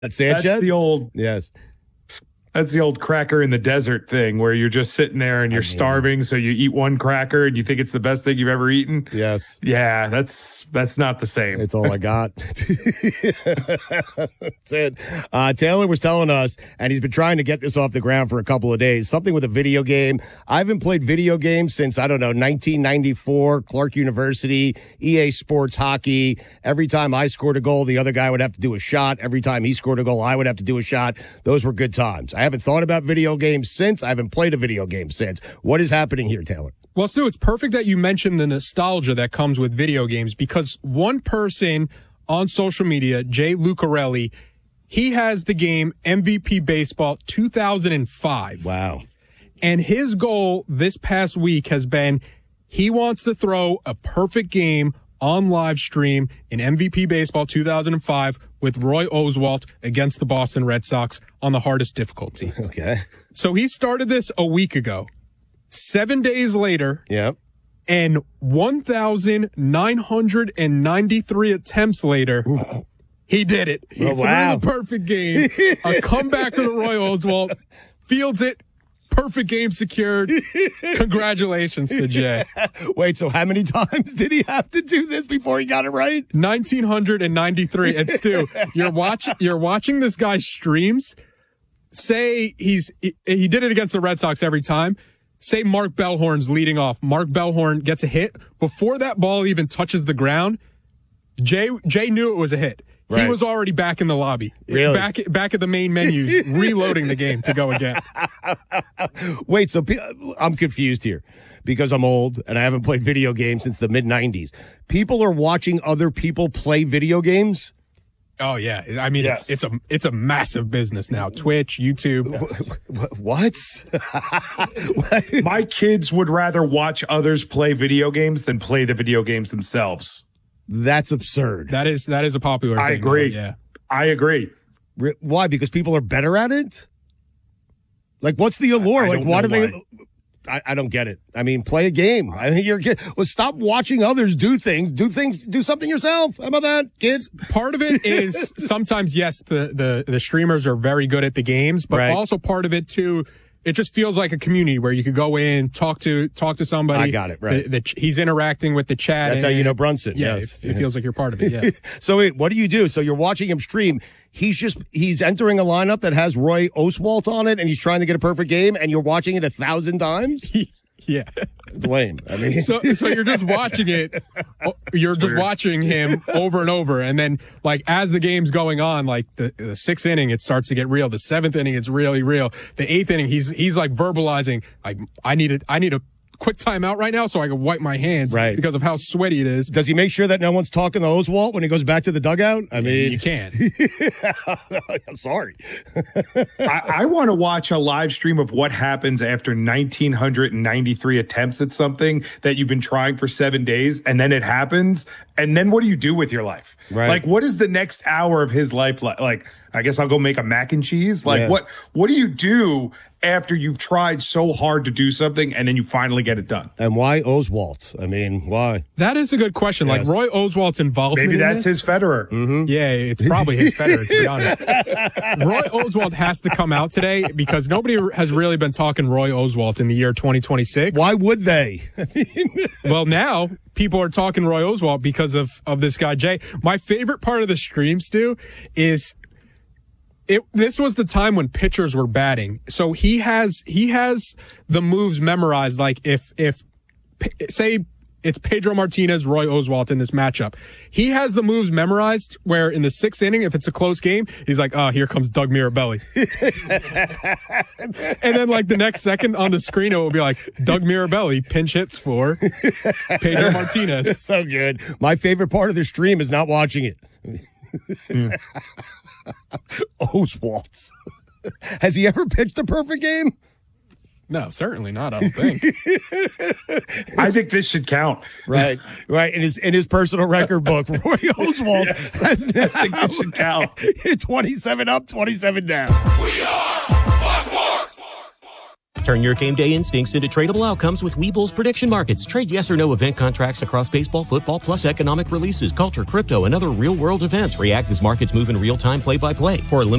Sanchez? That's the old cracker in the desert thing where you're just sitting there and you're starving, so you eat one cracker and you think it's the best thing you've ever eaten. Yes. Yeah, that's not the same. It's all I got. That's it. Taylor was telling us, and he's been trying to get this off the ground for a couple of days, something with a video game. I haven't played video games since, 1994, Clark University, EA Sports Hockey. Every time I scored a goal, the other guy would have to do a shot. Every time he scored a goal, I would have to do a shot. Those were good times. I haven't thought about video games since. I haven't played a video game since. What is happening here, Taylor? Well, Stu, it's perfect that you mentioned the nostalgia that comes with video games, because one person on social media, Jay Lucarelli, he has the game MVP Baseball 2005. Wow. And his goal this past week has been he wants to throw a perfect game on live stream in MVP Baseball 2005 with Roy Oswalt against the Boston Red Sox on the hardest difficulty. Okay. So he started this a week ago. 7 days later, yep, and 1,993 attempts later, he did it. He threw the perfect game. A comeback to Roy Oswalt. Fields it. Perfect game secured. Congratulations to Jay. Wait, so how many times did he have to do this before he got it right? 1,993. And Stu, you're watching this guy's streams. Say he did it against the Red Sox every time. Say Mark Bellhorn's leading off. Mark Bellhorn gets a hit. Before that ball even touches the ground, Jay knew it was a hit. Right. He was already back in the lobby, really? back at the main menus, reloading the game to go again. Wait, so I'm confused here because I'm old and I haven't played video games since the mid-'90s. People are watching other people play video games? Oh yeah, I mean yes. it's a massive business now. Twitch, YouTube. What? My kids would rather watch others play video games than play the video games themselves. That's absurd. That is a popular thing. I agree. Yeah. I agree. Why? Because people are better at it? Like, what's the allure? Like, why do they... I don't get it. I mean, play a game. I think well, stop watching others do things. Do something yourself. How about that, kid? Part of it is sometimes, yes, the streamers are very good at the games, but also part of it too, it just feels like a community where you could go in, talk to somebody. I got it, right. He's interacting with the chat. That's how you know Brunson. Yeah, yes. It feels like you're part of it, yeah. So wait, what do you do? So you're watching him stream. He's entering a lineup that has Roy Oswalt on it, and he's trying to get a perfect game, and you're watching it 1,000 times? Yeah. It's lame. I mean, so you're just watching it. You're just watching him over and over. And then, like, as the game's going on, like the sixth inning, it starts to get real. The seventh inning, it's really real. The eighth inning, he's like verbalizing, like, I need a quick timeout right now so I can wipe my hands because of how sweaty it is. Does he make sure that no one's talking to Oswalt when he goes back to the dugout? I mean, you can't. I'm sorry. I want to watch a live stream of what happens after 1,993 attempts at something that you've been trying for 7 days, and then it happens. And then what do you do with your life? Right. Like, what is the next hour of his life like? I guess I'll go make a mac and cheese. Like, what do you do after you've tried so hard to do something and then you finally get it done? And why Oswalt? I mean, why? That is a good question. Yes. Like, Roy Oswalt's involvement Maybe that's in his Federer. Mm-hmm. Yeah, it's probably his Federer, to be honest. Roy Oswalt has to come out today because nobody has really been talking Roy Oswalt in the year 2026. Why would they? Well, now people are talking Roy Oswalt because of this guy, Jay. My favorite part of the stream, Stu, is... This was the time when pitchers were batting. So he has the moves memorized. Like if say it's Pedro Martinez, Roy Oswalt in this matchup, he has the moves memorized where in the sixth inning, if it's a close game, he's like, oh, here comes Doug Mirabelli. And then like the next second on the screen, it will be like Doug Mirabelli pinch hits for Pedro Martinez. So good. My favorite part of the stream is not watching it. Oswalt. Has he ever pitched a perfect game? No, certainly not. I don't think. I think this should count. Right. In his personal record book, Roy Oswalt has now, I think this should count. 27 up, 27 down. We are Turn your game day instincts into tradable outcomes with Webull's prediction markets. Trade yes or no event contracts across baseball, football, plus economic releases, culture, crypto, and other real-world events. React as markets move in real time, play-by-play. For a